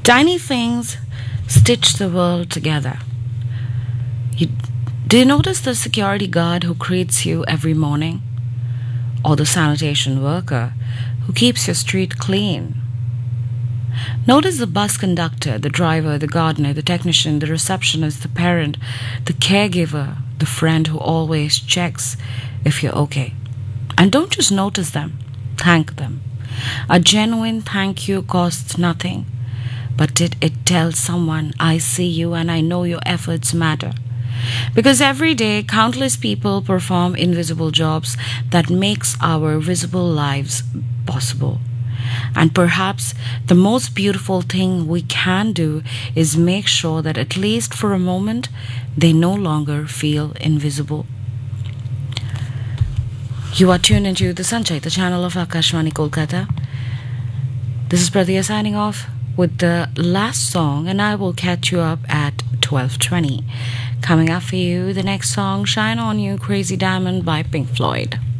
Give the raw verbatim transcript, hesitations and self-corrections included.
Tiny things stitch the world together. You, do you notice the security guard who greets you every morning? Or the sanitation worker who keeps your street clean? Notice the bus conductor, the driver, the gardener, the technician, the receptionist, the parent, the caregiver, the friend who always checks if you're okay. And don't just notice them, thank them. A genuine thank you costs nothing. But did it tell someone, I see you and I know your efforts matter? Because every day, countless people perform invisible jobs that makes our visible lives possible. And perhaps the most beautiful thing we can do is make sure that at least for a moment, they no longer feel invisible. You are tuned into the Sanchai, the channel of Akashvani Kolkata. This is Pradya signing off with the last song, and I will catch you up at twelve twenty. Coming up for you, the next song, Shine On You, Crazy Diamond by Pink Floyd.